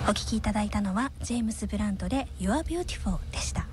お聴きいただいたのはジェームス・ブラントで You're Beautiful でした。